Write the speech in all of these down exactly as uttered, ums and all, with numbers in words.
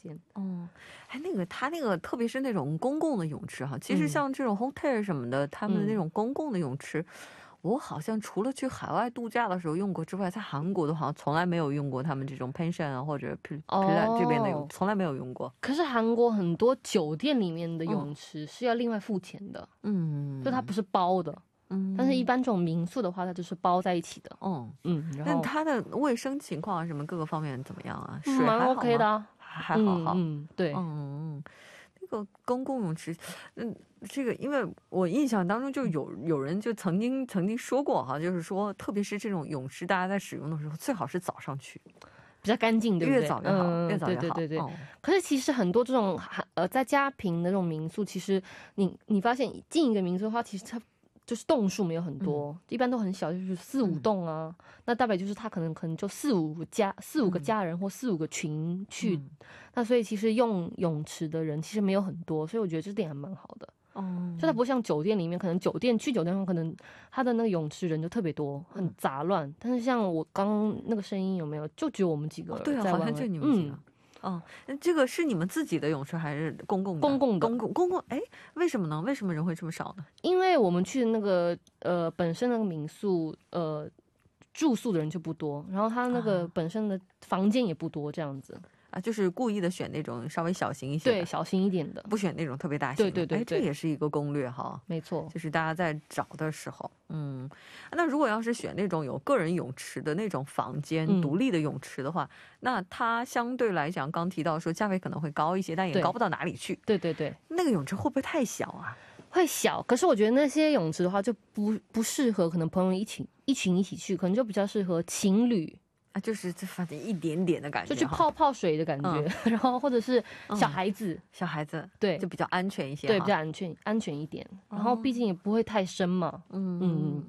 间。 哦，哎，那个他那个特别是那种公共的泳池哈，其实像这种 hotel 什么的，他们的那种公共的泳池，我好像除了去海外度假的时候用过之外，在韩国的好像从来没有用过他们这种 pension 啊或者 Pilat 这边的泳，从来没有用过。 可是韩国很多酒店里面的泳池是要另外付钱的，嗯，就它不是包的。嗯，但是一般这种民宿的话它就是包在一起的。嗯嗯，然后它的卫生情况什么各个方面怎么样啊？水蛮 OK 的啊， 还好好。嗯，对。嗯，那个公共泳池，嗯，这个因为我印象当中就有有人就曾经曾经说过哈，就是说特别是这种泳池大家在使用的时候最好是早上去，比较干净，对不对？越早越好，越早越好。对对对对。可是其实很多这种呃在家庭的那种民宿，其实你你发现进一个民宿的话，其实它就是栋数没有很多，嗯、一般都很小，就是四五栋啊。嗯、那大概就是他可能可能就四五家四五个家人或四五个群去，嗯、那所以其实用泳池的人其实没有很多，所以我觉得这点还蛮好的。哦，就它不像酒店里面，可能酒店去酒店上可能它的那个泳池人就特别多，很杂乱。嗯、但是像我刚刚那个声音有没有，就只有我们几个人在玩。哦，对啊，好像就你们几个。嗯哦，这个是你们自己的泳池还是公共的？公共的，公共公共。哎，为什么呢？为什么人会这么少呢？因为我们去的那个呃本身那个民宿呃住宿的人就不多，然后他那个本身的房间也不多，这样子。啊，就是故意的选那种稍微小型一些的，对，小型一点的，不选那种特别大型的。对对对，哎，这也是一个攻略哈。没错，就是大家在找的时候，嗯，那如果要是选那种有个人泳池的那种房间，嗯、独立的泳池的话，那它相对来讲，刚提到说价位可能会高一些，但也高不到哪里去。对对对，那个泳池会不会太小啊？会小，可是我觉得那些泳池的话就不不适合，可能朋友一起一群一起去，可能就比较适合情侣。啊，就是这反正一点点的感觉，就去泡泡水的感觉，嗯、然后或者是小孩子，嗯、小孩子对，就比较安全一些，对，比较安全安全一点。然后毕竟也不会太深嘛，嗯嗯。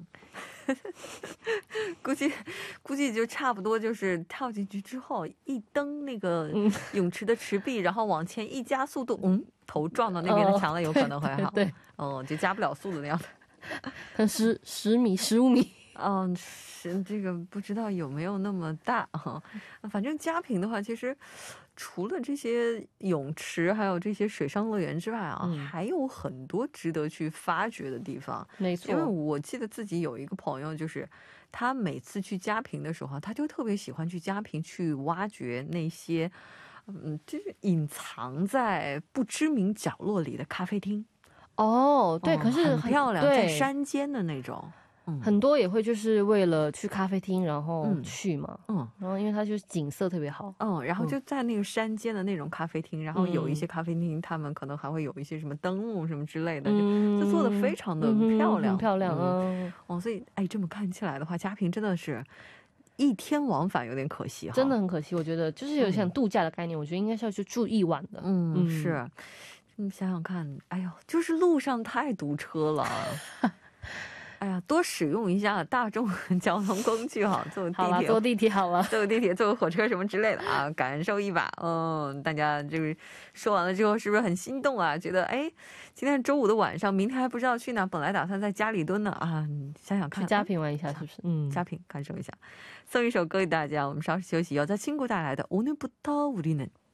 估计估计就差不多，就是跳进去之后一蹬那个泳池的池壁，然后往前一加速度，嗯，头撞到那边的墙了，有可能会好，对，哦，就加不了速的那样的，可能十十米、十五米。嗯，是这个不知道有没有那么大哈。反正嘉平的话，其实除了这些泳池，还有这些水上乐园之外啊，嗯、还有很多值得去发掘的地方。没错，因为我记得自己有一个朋友，就是他每次去嘉平的时候，他就特别喜欢去嘉平去挖掘那些，嗯，就是隐藏在不知名角落里的咖啡厅。哦，对，可是很漂亮，在山间的那种。很多也会就是为了去咖啡厅然后去嘛，嗯，然后因为它就是景色特别好，嗯，然后就在那个山间的那种咖啡厅，然后有一些咖啡厅他们可能还会有一些什么灯笼什么之类的，就就做的非常的漂亮，很漂亮，嗯，哦，所以哎这么看起来的话，嘉平真的是一天往返有点可惜哈，真的很可惜，我觉得就是有像度假的概念，我觉得应该是要去住一晚的，嗯，是，你想想看，哎呦，就是路上太堵车了。哎呀，多使用一下大众交通工具哈，坐地铁，坐地铁好了，坐地铁，坐火车什么之类的啊，感受一把。嗯，大家这个说完了之后，是不是很心动啊？觉得哎，今天周五的晚上，明天还不知道去哪，本来打算在家里蹲呢啊，你想想看，去嘉平玩一下是不是？嗯，嘉平感受一下。送一首歌给大家，我们稍事休息，由在친구带来的오늘부터 우리는。